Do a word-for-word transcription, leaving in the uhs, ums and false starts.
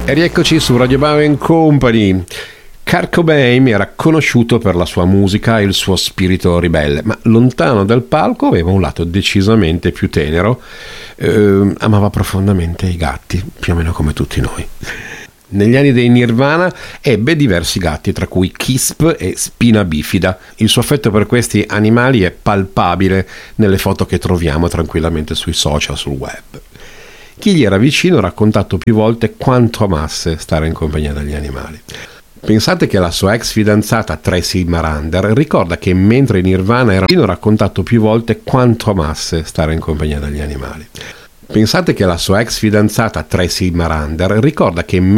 E rieccoci su Radio Bauer and Company. Kurt Cobain era conosciuto per la sua musica e il suo spirito ribelle, ma lontano dal palco aveva un lato decisamente più tenero. Eh, amava profondamente i gatti, più o meno come tutti noi. Negli anni dei Nirvana ebbe diversi gatti, tra cui Kisp e Spina Bifida. Il suo affetto per questi animali è palpabile nelle foto che troviamo tranquillamente sui social, sul web. Chi gli era vicino ha raccontato più volte quanto amasse stare in compagnia degli animali. Pensate che la sua ex fidanzata Tracy Marander ricorda che mentre in Nirvana era vicino ha raccontato più volte quanto amasse stare in compagnia degli animali. Pensate che la sua ex fidanzata Tracy Marander ricorda che